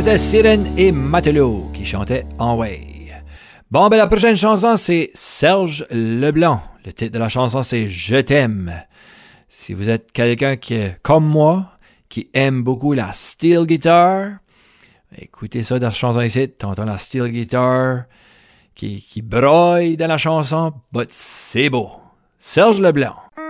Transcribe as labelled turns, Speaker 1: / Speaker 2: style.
Speaker 1: C'était Sirène et Matelot qui chantaient En Way. Bon, ben la prochaine chanson, c'est Serge Leblanc. Le titre de la chanson, c'est Je t'aime. Si vous êtes quelqu'un qui est comme moi, qui aime beaucoup la steel guitar, écoutez ça dans la chanson ici, t'entends la steel guitar qui broille dans la chanson, but c'est beau. Serge Leblanc.